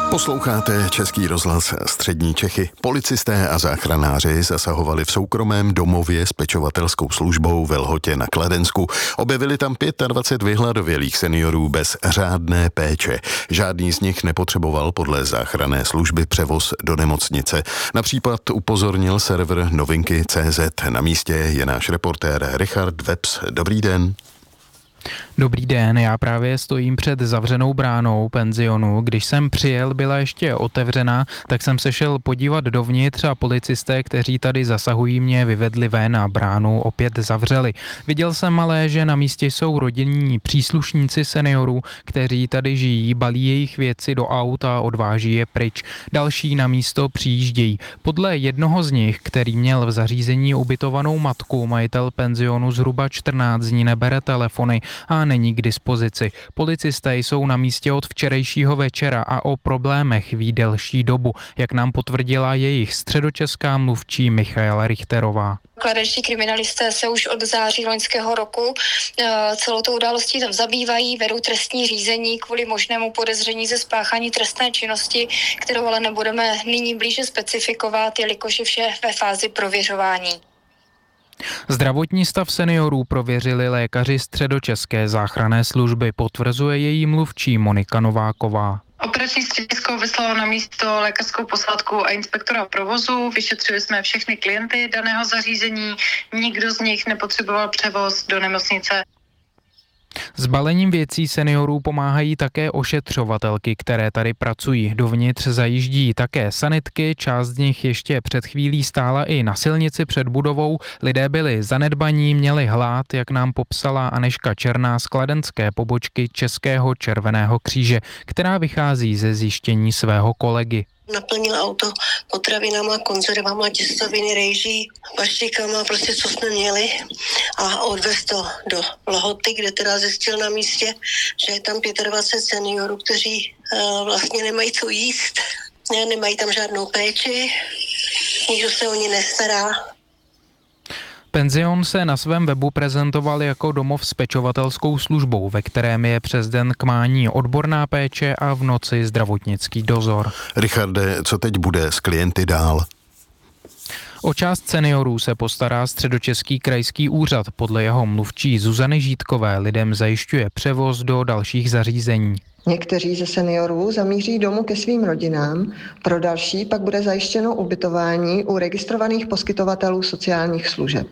Posloucháte Český rozhlas Střední Čechy. Policisté a záchranáři zasahovali v soukromém domově s pečovatelskou službou ve Lhotě na Kladensku. Objevili tam 25 vyhladovělých seniorů bez řádné péče. Žádný z nich nepotřeboval podle záchranné služby převoz do nemocnice. Na případ upozornil server Novinky.cz. Na místě je náš reportér Richard Webs. Dobrý den. Dobrý den, já právě stojím před zavřenou bránou penzionu. Když jsem přijel, byla ještě otevřená, tak jsem se šel podívat dovnitř a policisté, kteří tady zasahují, mě vyvedli ven a bránu opět zavřeli. Viděl jsem ale, že na místě jsou rodinní příslušníci seniorů, kteří tady žijí, balí jejich věci do aut a odváží je pryč. Další na místo přijíždějí. Podle jednoho z nich, který měl v zařízení ubytovanou matku, majitel penzionu zhruba 14 dní nebere telefony a není k dispozici. Policisté jsou na místě od včerejšího večera a o problémech ví delší dobu, jak nám potvrdila jejich středočeská mluvčí Michaela Richterová. Kladenští kriminalisté se už od září loňského roku celou tou událostí tam zabývají, vedou trestní řízení kvůli možnému podezření ze spáchání trestné činnosti, kterou ale nebudeme nyní blíže specifikovat, jelikož je vše ve fázi prověřování. Zdravotní stav seniorů prověřili lékaři středočeské záchranné služby, potvrzuje její mluvčí Monika Nováková. Operační středisko vyslalo na místo lékařskou posádku a inspektora provozu. Vyšetřili jsme všechny klienty daného zařízení, nikdo z nich nepotřeboval převoz do nemocnice. S balením věcí seniorů pomáhají také ošetřovatelky, které tady pracují. Dovnitř zajíždí také sanitky, část z nich ještě před chvílí stála i na silnici před budovou. Lidé byli zanedbaní, měli hlad, jak nám popsala Anežka Černá z kladenské pobočky Českého červeného kříže, která vychází ze zjištění svého kolegy. Naplnil auto potravinama, konzervama, těstoviny, rejží, paštikama, prostě co jsme měli a odvez to do Lhoty, kde teda zjistil na místě, že je tam 25 seniorů, kteří vlastně nemají co jíst, nemají tam žádnou péči, nikdo se o ně nestará. Penzion se na svém webu prezentoval jako domov s pečovatelskou službou, ve kterém je přes den k mání odborná péče a v noci zdravotnický dozor. Richarde, co teď bude s klienty dál? O část seniorů se postará Středočeský krajský úřad. Podle jeho mluvčí Zuzany Žítkové lidem zajišťuje převoz do dalších zařízení. Někteří ze seniorů zamíří domů ke svým rodinám, pro další pak bude zajištěno ubytování u registrovaných poskytovatelů sociálních služeb.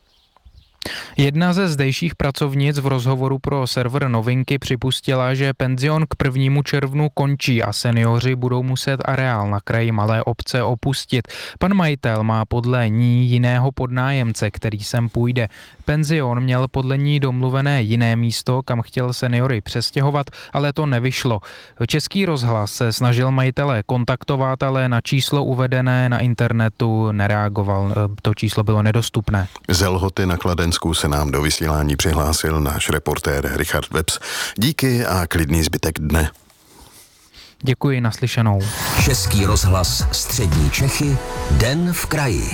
Jedna ze zdejších pracovnic v rozhovoru pro server Novinky připustila, že penzion k 1. červnu končí a seniori budou muset areál na kraji malé obce opustit. Pan majitel má podle ní jiného podnájemce, který sem půjde. Penzion měl podle ní domluvené jiné místo, kam chtěl seniory přestěhovat, ale to nevyšlo. Český rozhlas se snažil majitele kontaktovat, ale na číslo uvedené na internetu nereagoval. To číslo bylo nedostupné. Z Lhoty na Kladensku se nám do vysílání přihlásil náš reportér Richard Webs. Díky a klidný zbytek dne. Děkuji, naslyšenou. Český rozhlas Střední Čechy, den v kraji.